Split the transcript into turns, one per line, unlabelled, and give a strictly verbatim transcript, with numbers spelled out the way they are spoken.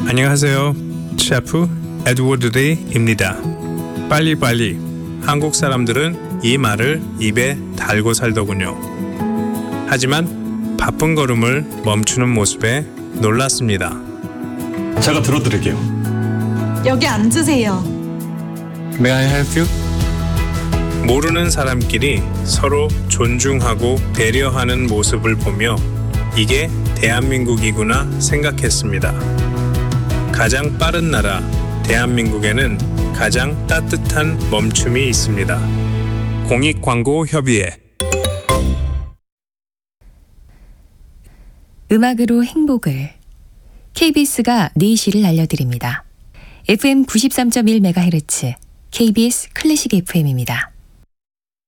안녕하세요. 셰프 에드워드 리입니다. 빨리빨리. 한국 사람들은 이 말을 입에 달고 살더군요. 하지만 바쁜 걸음을 멈추는 모습에 놀랐습니다.
제가 들어드릴게요.
여기 앉으세요.
May I help you? 모르는 사람끼리 서로 존중하고 배려하는 모습을 보며 이게 대한민국이구나 생각했습니다. 가장 빠른 나라 대한민국에는 가장 따뜻한 멈춤이 있습니다. 공익광고협의회.
음악으로 행복을. 케이비에스가 네 시를 알려드립니다. 에프엠 구십삼 점 일 메가헤르츠 케이비에스 클래식 에프엠입니다.